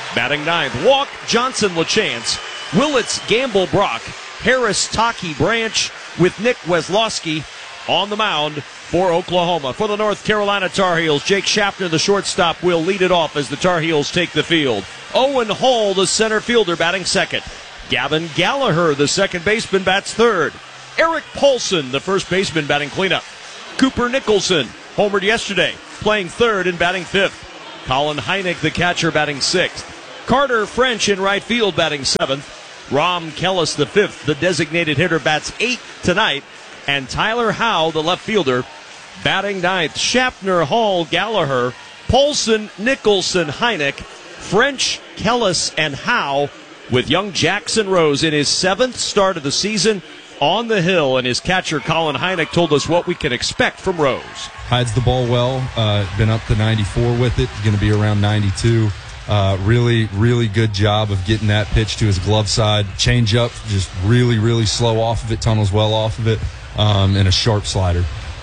Batting ninth, Walk, Johnson, LaChance, Willits, Gamble, Brock, Harris, Taki, Branch, with Nick Weslowski on the mound for Oklahoma. For the North Carolina Tar Heels, Jake Schaffner, the shortstop, will lead it off as the Tar Heels take the field. Owen Hall, the center fielder, batting second. Gavin Gallagher, the second baseman, bats third. Eric Paulson, the first baseman, batting cleanup. Cooper Nicholson, homered yesterday, playing third and batting fifth. Colin Heineck, the catcher, batting sixth. Carter French in right field, batting seventh. Rom Kellis, the fifth, the designated hitter, bats eighth tonight. And Tyler Howe, the left fielder, batting ninth. Schaffner, Hall, Gallagher, Paulson, Nicholson, Heineck, French, Kellis, and Howe, with young Jackson Rose in his seventh start of the season on the hill. And his catcher, Colin Heineck, told us what we can expect from Rose. Hides the ball well, uh, been up to ninety-four with it, going to be around ninety-two. Uh, really, really good job of getting that pitch to his glove side. Change up, just really, really slow off of it, tunnels well off of it, um, and a sharp slider.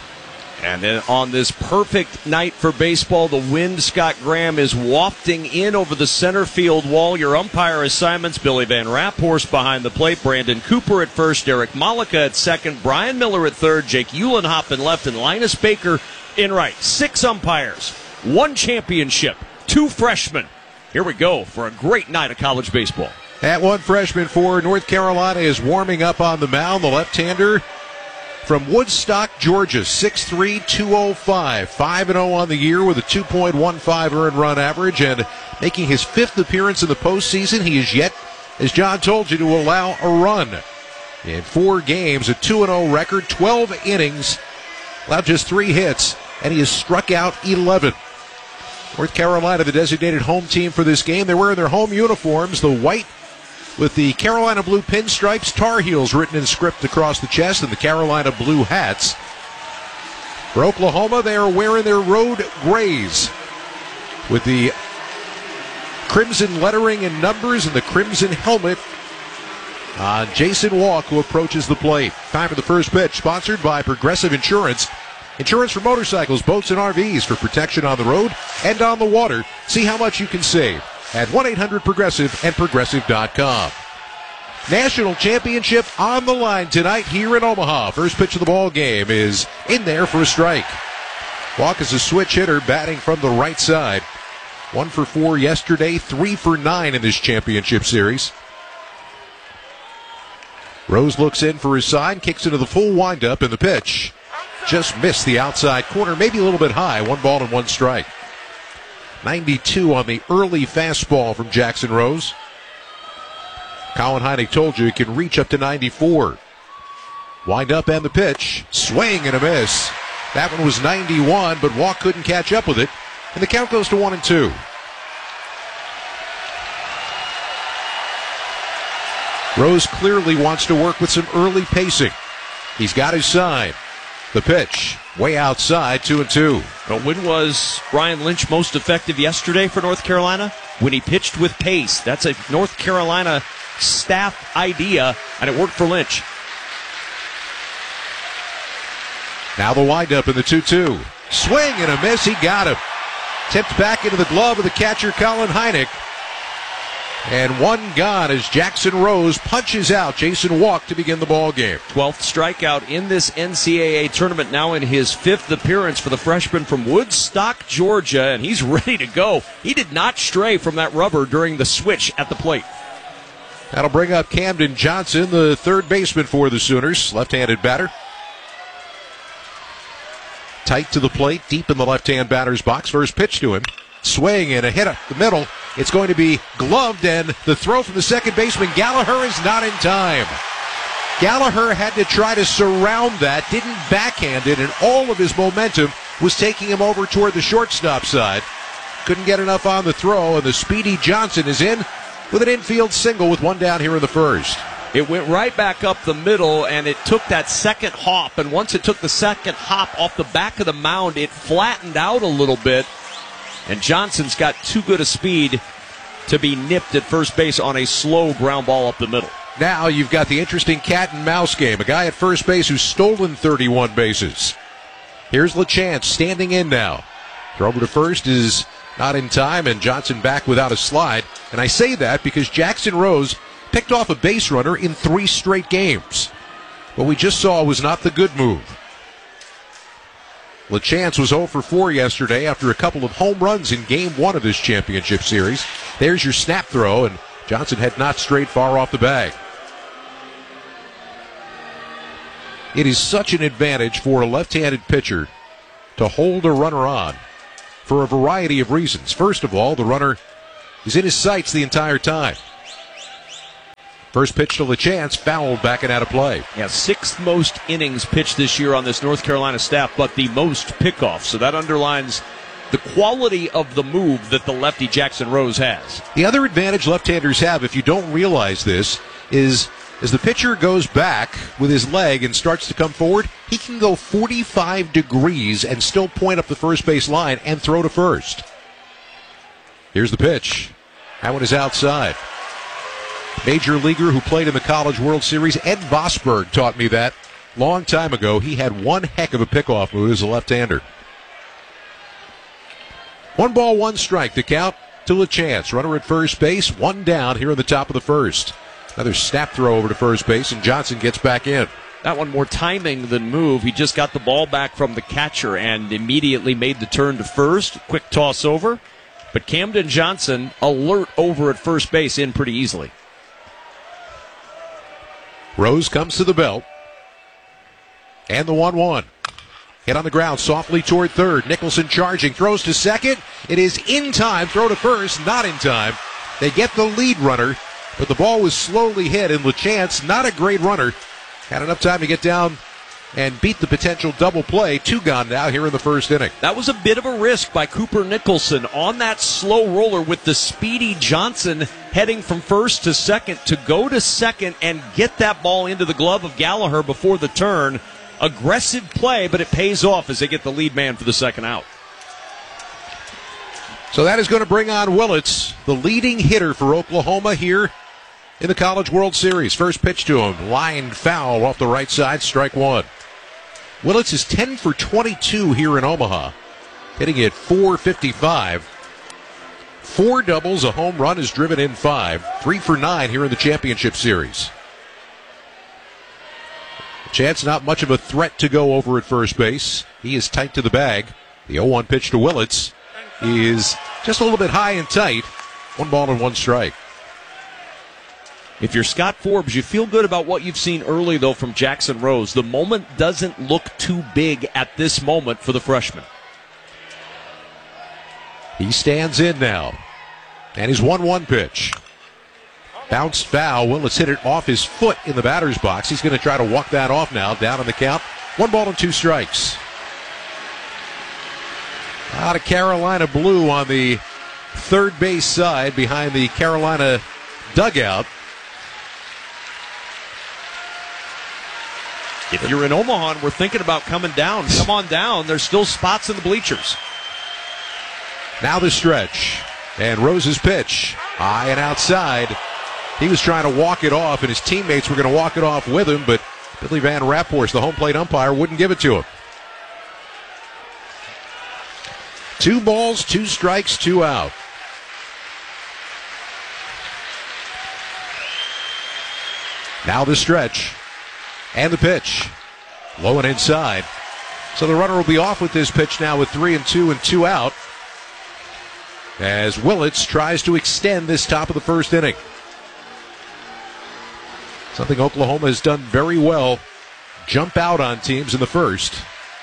And then on this perfect night for baseball, the wind, Scott Graham, is wafting in over the center field wall. Your umpire assignments: Billy Van Raphorst behind the plate, Brandon Cooper at first, Derek Malika at second, Brian Miller at third, Jake Uhlenhop in left, and Linus Baker in right. Six umpires, one championship, two freshmen. Here we go for a great night of college baseball. That one freshman for North Carolina is warming up on the mound, the left-hander from Woodstock, Georgia, six three, two oh five, five and oh on the year with a two point one five earned run average, and making his fifth appearance in the postseason. He is yet, as John told you, to allow a run. In four games, a two and oh record, twelve innings, allowed just three hits, and he has struck out eleven. North Carolina, the designated home team for this game. They're wearing their home uniforms, the white with the Carolina blue pinstripes, Tar Heels written in script across the chest, and the Carolina blue hats. For Oklahoma, they are wearing their road grays with the crimson lettering and numbers and the crimson helmet on Jason Walk, who approaches the plate. Time for the first pitch, sponsored by Progressive Insurance. Insurance for motorcycles, boats, and R Vs for protection on the road and on the water. See how much you can save at one eight hundred progressive and progressive dot com. National championship on the line tonight here in Omaha. First pitch of the ball game is in there for a strike. Walk is a switch hitter, batting from the right side. One for four yesterday, three for nine in this championship series. Rose looks in for his side, kicks into the full windup, and the pitch just missed the outside corner, maybe a little bit high. One ball and one strike. ninety-two on the early fastball from Jackson Rose. Colin Heineck told you he can reach up to ninety-four. Wind up and the pitch. Swing and a miss. That one was ninety-one, but Walk couldn't catch up with it. And the count goes to one and two. Rose clearly wants to work with some early pacing. He's got his sign. The pitch, way outside, two and two. But when was Brian Lynch most effective yesterday for North Carolina? When he pitched with pace. That's a North Carolina staff idea, and it worked for Lynch. Now the windup in the two two. Swing and a miss, he got him. Tipped back into the glove of the catcher, Colin Heineck. And one gone as Jackson Rose punches out Jason Walk to begin the ball game. twelfth strikeout in this N C double A tournament, now in his fifth appearance for the freshman from Woodstock, Georgia, and he's ready to go. He did not stray from that rubber during the switch at the plate. That'll bring up Camden Johnson, the third baseman for the Sooners, left-handed batter. Tight to the plate, deep in the left-hand batter's box. First pitch to him. Swing and a hit up the middle. It's going to be gloved, and the throw from the second baseman, Gallagher, is not in time. Gallagher had to try to surround that, didn't backhand it, and all of his momentum was taking him over toward the shortstop side. Couldn't get enough on the throw, and the speedy Johnson is in with an infield single with one down here in the first. It went right back up the middle, and it took that second hop, and once it took the second hop off the back of the mound, it flattened out a little bit. And Johnson's got too good a speed to be nipped at first base on a slow ground ball up the middle. Now you've got the interesting cat and mouse game. A guy at first base who's stolen thirty-one bases. Here's LaChance standing in now. Throw to first is not in time, and Johnson back without a slide. And I say that because Jackson Rose picked off a base runner in three straight games. What we just saw was not the good move. LeChance was oh for four yesterday after a couple of home runs in game one of this championship series. There's your snap throw, and Johnson had not strayed far off the bag. It is such an advantage for a left-handed pitcher to hold a runner on for a variety of reasons. First of all, the runner is in his sights the entire time. First pitch to LeChance, fouled back and out of play. Yeah, sixth most innings pitched this year on this North Carolina staff, but the most pickoffs. So that underlines the quality of the move that the lefty Jackson Rose has. The other advantage left-handers have, if you don't realize this, is as the pitcher goes back with his leg and starts to come forward, he can go forty-five degrees and still point up the first base line and throw to first. Here's the pitch. That one is outside. Major leaguer who played in the College World Series, Ed Vosberg, taught me that long time ago. He had one heck of a pickoff move as a left-hander. One ball, one strike to count to LeChance. Runner at first base, one down here in the top of the first. Another snap throw over to first base, and Johnson gets back in. That one more timing than move. He just got the ball back from the catcher and immediately made the turn to first. Quick toss over. But Camden Johnson alert over at first base in pretty easily. Rose comes to the belt. And the one one. Hit on the ground softly toward third. Nicholson charging. Throws to second. It is in time. Throw to first. Not in time. They get the lead runner. But the ball was slowly hit. And LeChance, not a great runner, had enough time to get down and beat the potential double play. Two gone now here in the first inning. That was a bit of a risk by Cooper Nicholson on that slow roller with the speedy Johnson heading from first to second to go to second and get that ball into the glove of Gallagher before the turn. Aggressive play, but it pays off as they get the lead man for the second out. So that is going to bring on Willits, the leading hitter for Oklahoma here in the College World Series. First pitch to him, lined foul off the right side, strike one. Willits is ten for twenty-two here in Omaha, hitting at four fifty-five. Four doubles, a home run, has driven in five. Three for nine here in the championship series. Chance not much of a threat to go over at first base. He is tight to the bag. The oh one pitch to Willits is just a little bit high and tight. One ball and one strike. If you're Scott Forbes, you feel good about what you've seen early, though, from Jackson Rose. The moment doesn't look too big at this moment for the freshman. He stands in now. And his one one pitch. Bounced foul. Willits hit it off his foot in the batter's box. He's going to try to walk that off now. Down on the count. One ball and two strikes. Out of Carolina blue on the third base side behind the Carolina dugout. If you're in Omaha and we're thinking about coming down, come on down. There's still spots in the bleachers. Now the stretch. And Rose's pitch. High and outside. He was trying to walk it off, and his teammates were going to walk it off with him, but Billy Van Raphorst, the home plate umpire, wouldn't give it to him. Two balls, two strikes, two out. Now the stretch. And the pitch. Low and inside. So the runner will be off with this pitch now with three and two and two out. As Willits tries to extend this top of the first inning. Something Oklahoma has done very well. Jump out on teams in the first.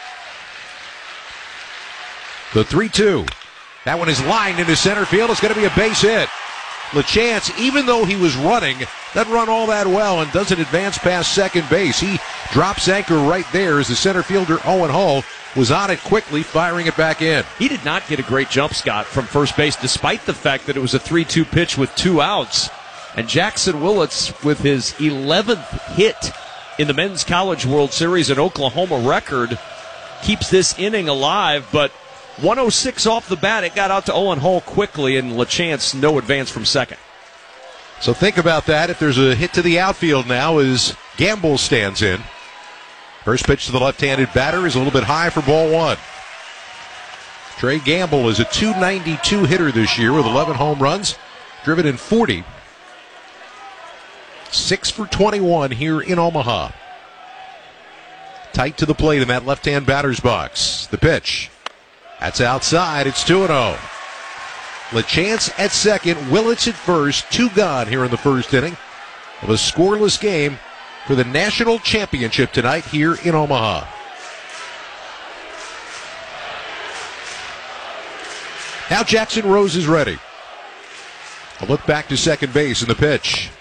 The three two. That one is lined into center field. It's going to be a base hit. LeChance, even though he was running, doesn't run all that well and doesn't advance past second base. He drops anchor right there as the center fielder, Owen Hall, was on it quickly, firing it back in. He did not get a great jump, Scott, from first base, despite the fact that it was a three two pitch with two outs. And Jackson Willits, with his eleventh hit in the Men's College World Series, an Oklahoma record, keeps this inning alive, but one oh six off the bat. It got out to Owen Hall quickly, and LeChance no advance from second. So think about that. If there's a hit to the outfield now as Gamble stands in. First pitch to the left-handed batter is a little bit high for ball one. Trey Gamble is a two ninety-two hitter this year with eleven home runs, driven in forty. six for twenty-one here in Omaha. Tight to the plate in that left-hand batter's box. The pitch. That's outside. It's two and oh. LeChance at second, Willits at first. Two gone here in the first inning of a scoreless game for the national championship tonight here in Omaha. Now Jackson Rose is ready. A look back to second base in the pitch.